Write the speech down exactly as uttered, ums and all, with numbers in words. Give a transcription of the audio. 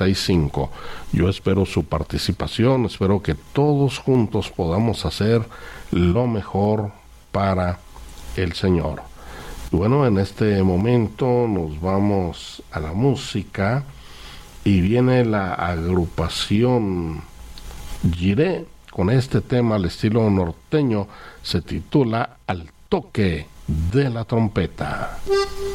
y cinco. Yo espero su participación, espero que todos juntos podamos hacer lo mejor para el Señor. Y bueno, en este momento nos vamos a la música y viene la agrupación Jiré con este tema al estilo norteño, se titula Al toque de la trompeta.